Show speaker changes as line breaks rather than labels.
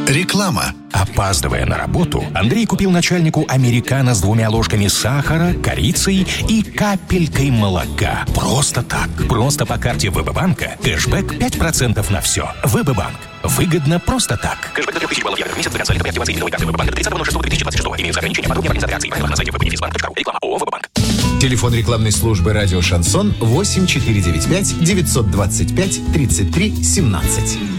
Реклама.
Опаздывая на работу, Андрей купил начальнику американо с 2 ложками сахара, корицей и капелькой молока. Просто так. Просто по карте ВБ-банка. Кэшбэк 5% на все. ВБ-банк. Выгодно просто так.
Кэшбэк до 3000 баллов в месяц до конца лета при активации новой карты ВБ-банка до 30.06.2026. Имеются ограничения. Подробнее организация акций. Правила на сайте www.benefisbank.ru. Реклама ООО «ВБ-банк».
Телефон рекламной службы «Радио Шансон» 8495 925 33 17.